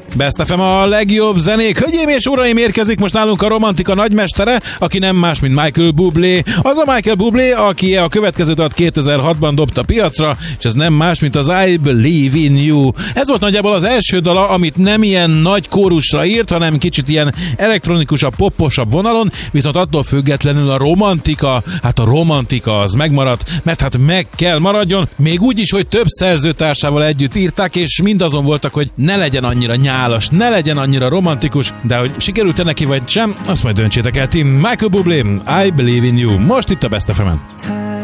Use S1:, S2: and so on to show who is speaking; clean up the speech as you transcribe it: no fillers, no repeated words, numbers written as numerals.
S1: Best FM a legjobb zenék. Hölgyeim és uraim, érkezik most nálunk a romantika nagymestere, aki nem más, mint Michael Bublé. Az a Michael Bublé, aki a következő dalt 2006-ban dobta piacra, és ez nem más, mint az I Believe in You. Ez volt nagyjából az első dala, amit nem ilyen nagy kórusra írt, hanem kicsit ilyen elektronikusabb, popposabb vonalon, viszont attól függetlenül a romantika az megmaradt, mert hát meg kell maradjon, még úgy is, hogy több szerzőtársával együtt írták, és mindazon voltak, hogy ne legyen annyira nyálas, ne legyen annyira romantikus, de hogy sikerült-e neki vagy sem, azt majd döntsétek el ti. Michael Bublé, I Believe in You, most itt a Best FM-en.